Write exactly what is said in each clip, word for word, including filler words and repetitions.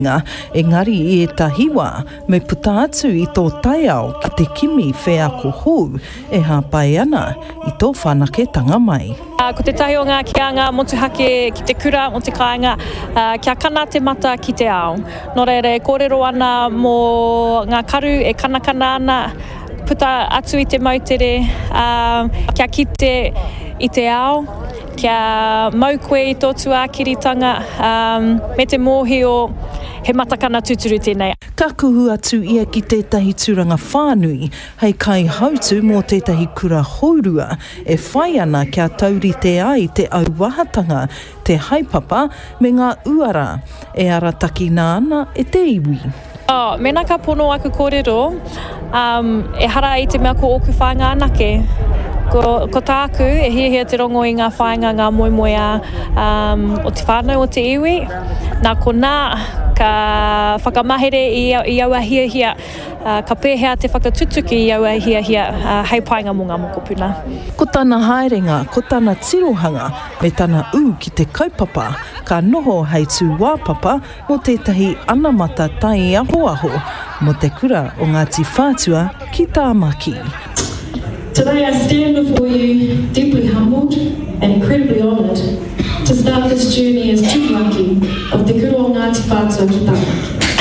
Engari I e tahiwa me puta atu I tō taiao ki te kimi whea ko hou e hapai ana I tō whanaketanga mai. Uh, ko te tahi o ngā kianga motuhake ki te kura o te kāinga, uh, kia kana te mata ki te ao. Nō reire, kōrero ana mō ngā karu e kanakana ana, puta atu I te mautere, um, kia kite I te ao, kia mau koe I tō tuākiritanga, um, me te mōhio he matakana tuturu tēnei. Ka kuhu atu ia ki tētahi turanga whānui, hei kai hautu mō tētahi kura haurua, e whai ana kia tauri te ai te auwahatanga, te haipapa me ngā uara, e arataki nā ana e te iwi. Oh, mena ka pono aku kōrero, um, e hara I te mea ko oku whainga anake. Ko, ko tāku e hiahia te rongo I ngā whainga ngā moemoea um, o te whānau o te iwi. Nā ko nā, ka whakamahere I, I aua hiahia, uh, ka pēhea te whakatutuki I aua hiahia uh, hei painga mō ngā mokopuna. Ko tāna haerenga, ko tāna tirohanga, me tāna u ki te kaupapa, ka noho hei tū wāpapa mo tētahi anamata tai aho aho, mo te kura o Ngāti Whātua ki tā maki. Today I stand before you deeply humbled and incredibly honoured to start this journey as tūmaki of Te Kura o Ngāti Whātua ki tāmaki.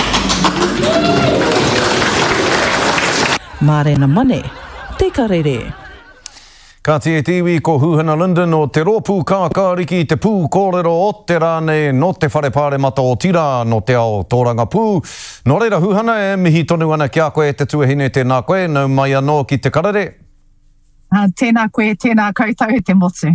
Mārena mane, te karere. Ka te e tiwi ko Huhana Linden o te rōpū kākāriki te pū kōrero o te rāne no te wharepāre mata o tira no te ao tōranga pū. Nō reira Huhana e mihi tonu ana ki a koe te tuahine tēnā koe, nau mai anō ki te karere. Uh, tēnā koe, tēnā koutou te motu.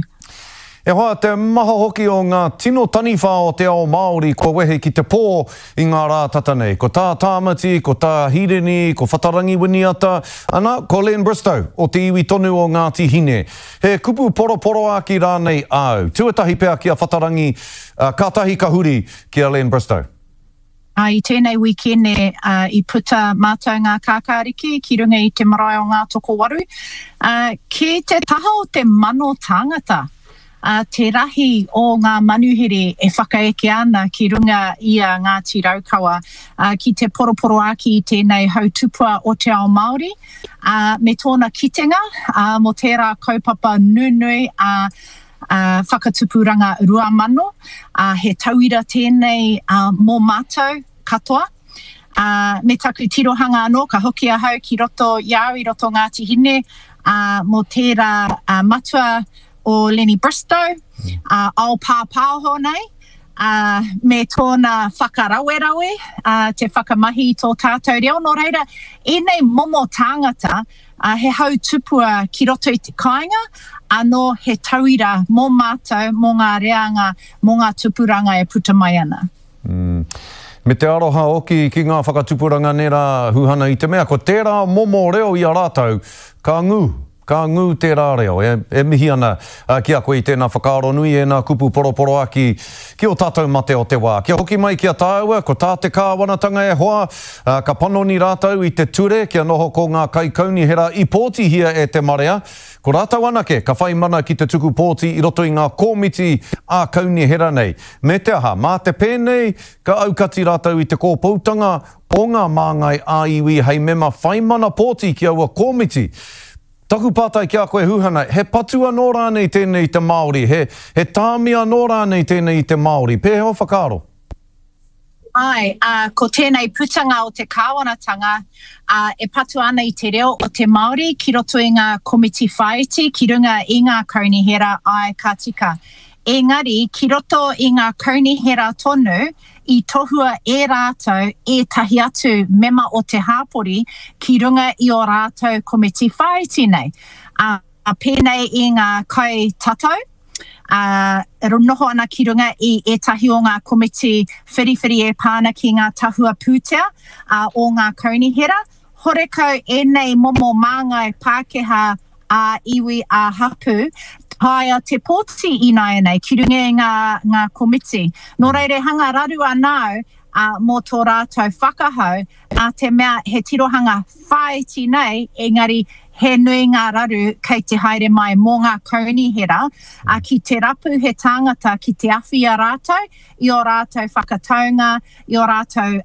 E hoa, te maha hoki o ngā tino taniwha o te ao Māori ko wehe ki te pō I ngā rā tatanei. Ko tā tāmati, ko tā hireni, ko whatarangi winiata, ana ko Len Bristow o te iwi tonu o Ngāti Hine. He kupu poroporo aki rānei au. Tuatahi pēr ki a whatarangi, uh, kātahi ka huri ki a Len Bristow. Uh, I tēnei wikene uh, I puta mātou ngā kākāriki ki runga I te marae o ngā toko waru. Uh, ki te taha o te mano tāngata, uh, te rahi o ngā manuhere e whakaeke ana ki runga I a Ngāti Raukawa, uh, ki te poroporo aki I tēnei hautupua o te ao Māori, uh, me tōna kitenga, uh, mo tērā kaupapa nunui a uh, Uh, whakatupuranga rua mano, uh, he tauira tēnei uh, mō mātou katoa. Uh, me taku tirohanga anō, ka hoki a hau ki roto iau I roto Ngāti Hine, uh, mō tērā uh, matua o Lenny Bristow, uh, ao pāpāho nei, uh, me tōna whakarawerawe, uh, te whakamahi tō tātou reo. Nō reira, enei momo tāngata, uh, he hau tupua ki roto I te kāinga, anō he tauira mō mātou, mō ngā reanga, mō ngā tupuranga e puta mai ana. Mm. Me te aroha oki ki ngā whakatupuranga nera Huhana I te mea, ko tērā momo reo I a rātou, ka ngū, ka ngū tērā reo, e, e mihi ana uh, ki a koe I tēnā whakaaro nui e nā kupu poroporo aki ki o tātou mate o te wā. Kia hoki mai ki a tāua, ko tā te kāwanatanga e hoa, uh, ka panoni rātou I te ture, kia noho ko ngā kaikauni hera I pōti hia e te marea. Ko rātou anake, ka whai mana ki te tuku pōti I roto I ngā kōmiti a kauni hera nei. Me te aha, mā te pēnei, ka aukati rātou I te kōpautanga o ngā māngai a iwi hei mema whai mana pōti ki aua kōmiti. Taku pātai ki a koe Huhana, he patua nō rānei tēnei te Māori, he, he tāmia nō rānei tēnei te Māori. Pēhe o whakaaro? Ai, uh, ko tēnei putanga o te kāwanatanga, uh, e patu ana I te reo o te Māori ki roto I ngā komiti whaiti ki runga I ngā kaunihera ai ka tika. Engari, ki roto I ngā kaunihera tonu, I tohua e rātou e tahi atu mema o te hāpori ki runga I o rātou komiti whaiti nei. Uh, a pēnei I ngā kai tatau, Uh, noho ana ki runga I e tahi o ngā komiti whiriwhiri e pāna ki ngā tahua pūtea uh, o ngā kaunihera. Horekau e nei momo māngai Pākehā a iwi a hapu, haia te pōti I nai nei ki runga I ngā, ngā komiti. Nō reire hanga raru anau uh, mō tō rātou whakahau, a te mea he tirohanga whaiti nei, engari he nui ngā raru kei te haere mai mō ngā kaunihera, a ki te rapu he tāngata ki te awhi a rātou, i o rātou whakataunga, i o rātou